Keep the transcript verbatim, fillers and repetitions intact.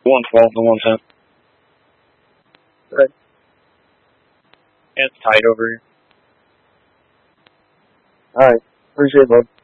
one twelve to one ten. Right. Yeah, it's tight over here. Alright. Appreciate it, bud.